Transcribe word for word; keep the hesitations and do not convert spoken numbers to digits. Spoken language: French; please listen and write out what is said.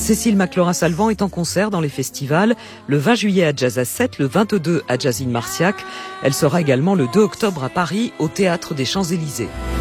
Cécile McLaurin-Salvant est en concert dans les festivals le vingt juillet à Jazz à sept, le vingt-deux à Jazz in Marciac. Elle sera également le deux octobre à Paris au Théâtre des Champs-Élysées.